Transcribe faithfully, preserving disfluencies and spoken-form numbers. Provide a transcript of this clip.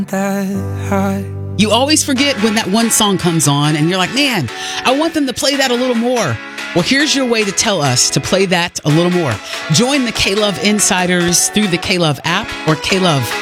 that high. You always forget when that one song comes on and you're like, man, I want them to play that a little more. Well, here's your way to tell us to play that a little more. Join the K-Love Insiders through the K-Love app or K-Love